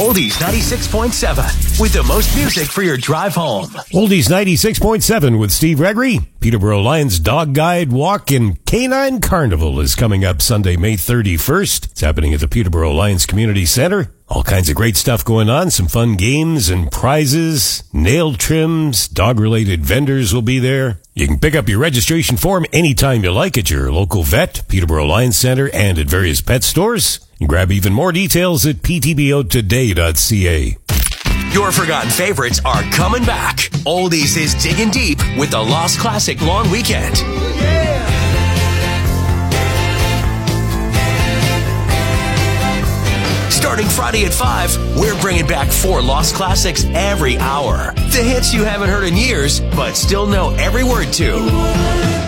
Oldies 96.7 with the most music for your drive home. Oldies 96.7 with Steve Gregory. Peterborough Lions Dog Guide Walk and Canine Carnival is coming up Sunday, May 31st. It's happening at the Peterborough Lions Community Center. All kinds of great stuff going on. Some fun games and prizes, nail trims, dog-related vendors will be there. You can pick up your registration form anytime you like at your local vet, Peterborough Lions Center, and at various pet stores. And grab even more details at ptbotoday.ca. Your forgotten favorites are coming back. Oldies is digging deep with the Lost Classic Long Weekend. Starting Friday at 5, we're bringing back 4 Lost Classics every hour. The hits you haven't heard in years, but still know every word to.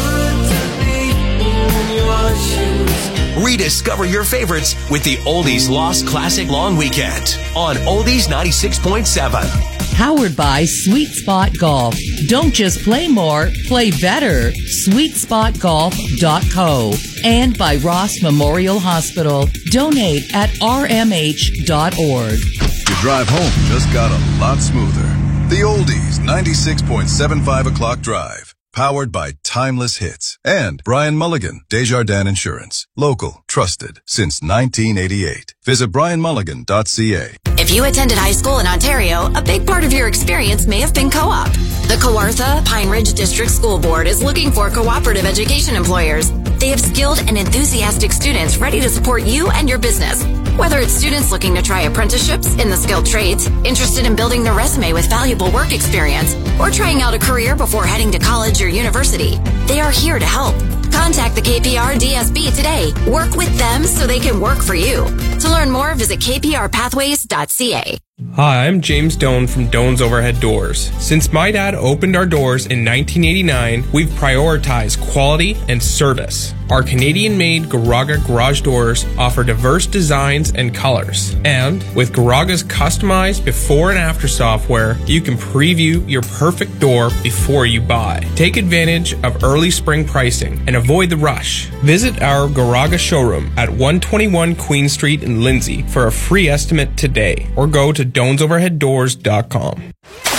Rediscover your favorites with the Oldies Lost Classic Long Weekend on Oldies 96.7. Powered by Sweet Spot Golf. Don't just play more, play better. SweetSpotGolf.co. And by Ross Memorial Hospital. Donate at rmh.org. Your drive home just got a lot smoother. The Oldies 96.75 o'clock drive. Powered by Timeless Hits. And Brian Mulligan, Desjardins Insurance. Local, trusted, since 1988. Visit brianmulligan.ca. If you attended high school in Ontario, a big part of your experience may have been co-op. The Kawartha Pine Ridge District School Board is looking for cooperative education employers. They have skilled and enthusiastic students ready to support you and your business. Whether it's students looking to try apprenticeships in the skilled trades, interested in building their resume with valuable work experience, or trying out a career before heading to college or university, they are here to help. Contact the KPR DSB today. Work with them so they can work for you. To learn more, visit kprpathways.ca. Hi, I'm James Doan from Doan's Overhead Doors. Since my dad opened our doors in 1989, we've prioritized quality and service. Our Canadian-made Garaga garage doors offer diverse designs and colors. And with Garaga's customized before and after software, you can preview your perfect door before you buy. Take advantage of early spring pricing and avoid the rush. Visit our Garaga showroom at 121 Queen Street in Lindsay for a free estimate today, or go to DoansOverheadDoors.com.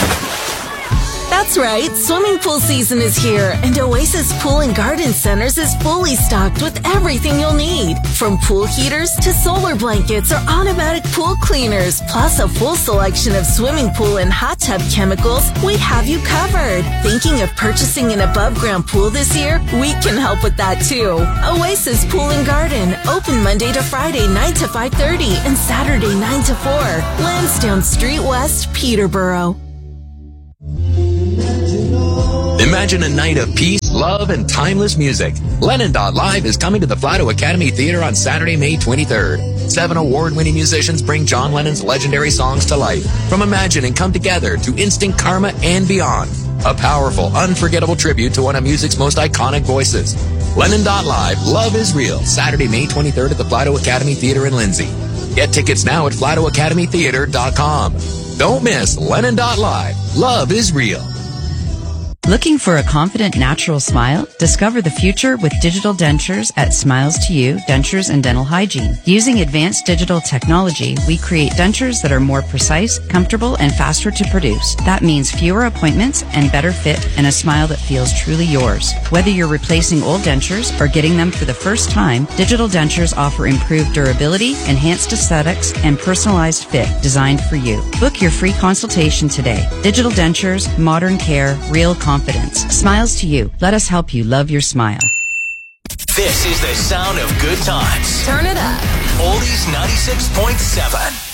That's right, swimming pool season is here, and Oasis Pool and Garden Centers is fully stocked with everything you'll need. From pool heaters to solar blankets or automatic pool cleaners, plus a full selection of swimming pool and hot tub chemicals, we have you covered. Thinking of purchasing an above-ground pool this year? We can help with that too. Oasis Pool and Garden, open Monday to Friday 9 to 5:30 and Saturday 9 to 4. Lansdowne Street West, Peterborough. Imagine a night of peace, love, and timeless music. Lennon.Live is coming to the Flato Academy Theatre on Saturday, May 23rd. 7 award-winning musicians bring John Lennon's legendary songs to life. From Imagine and Come Together to Instant Karma and beyond. A powerful, unforgettable tribute to one of music's most iconic voices. Lennon.Live, Love is Real. Saturday, May 23rd at the Flato Academy Theatre in Lindsay. Get tickets now at FlatoAcademyTheatre.com. Don't miss Lennon.Live, Love is Real. Looking for a confident, natural smile? Discover the future with digital dentures at Smiles to You Dentures and Dental Hygiene. Using advanced digital technology, we create dentures that are more precise, comfortable, and faster to produce. That means fewer appointments and better fit and a smile that feels truly yours. Whether you're replacing old dentures or getting them for the first time, digital dentures offer improved durability, enhanced aesthetics, and personalized fit designed for you. Book your free consultation today. Digital dentures, modern care, real confidence. Smiles to You. Let us help you love your smile. This is the sound of good times. Turn it up. Oldies 96.7.